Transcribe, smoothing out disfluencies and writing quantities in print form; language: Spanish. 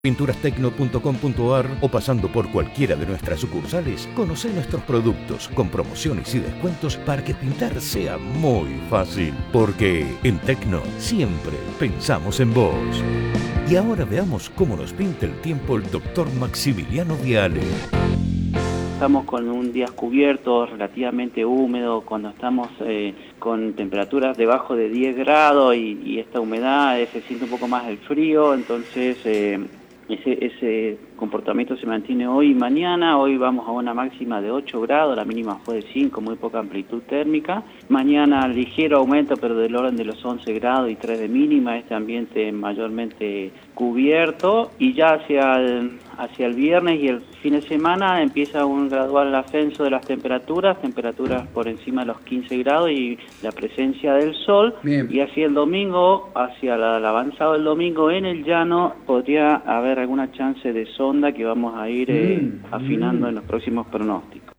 Pinturastecno.com.ar o pasando por cualquiera de nuestras sucursales, conocé nuestros productos con promociones y descuentos para que pintar sea muy fácil. Porque en Tecno siempre pensamos en vos. Y ahora veamos cómo nos pinta el tiempo el doctor Maximiliano Viale. Estamos con un día cubierto, relativamente húmedo, cuando estamos con temperaturas debajo de 10 grados y esta humedad se siente un poco más el frío, entonces ese comportamiento se mantiene hoy y mañana. Hoy vamos a una máxima de 8 grados, la mínima fue de 5, muy poca amplitud térmica. Mañana ligero aumento, pero del orden de los 11 grados y 3 de mínima, este ambiente mayormente cubierto, y ya hacia el viernes y el fin de semana empieza un gradual ascenso de las temperaturas por encima de los 15 grados y la presencia del sol. Bien. Y hacia el domingo, hacia el avanzado del domingo en el llano, podría haber alguna chance de sonda que vamos a ir afinando en los próximos pronósticos.